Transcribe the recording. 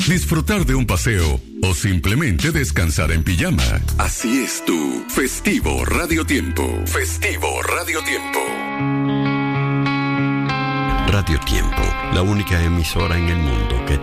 disfrutar de un paseo o simplemente descansar en pijama. Así es tu Festivo Radio Tiempo. Festivo Radio Tiempo. Radio Tiempo, la única emisora en el mundo que